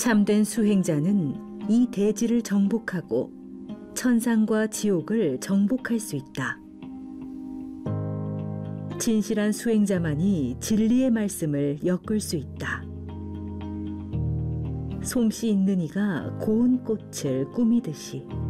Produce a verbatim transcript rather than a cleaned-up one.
참된 수행자는 이 대지를 정복하고 천상과 지옥을 정복할 수 있다. 진실한 수행자만이 진리의 말씀을 엮을 수 있다. 솜씨 있는 이가 고운 꽃을 꾸미듯이